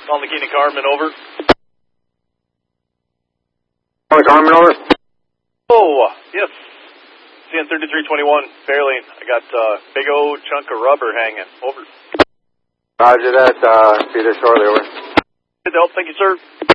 Calling the Keenan Carmen, over. Calling Carmen, over. Oh, yes. CN 3321, Fairlane. I got big old chunk of rubber hanging. Over. Roger that. Be there shortly, over. Good help. Thank you, sir.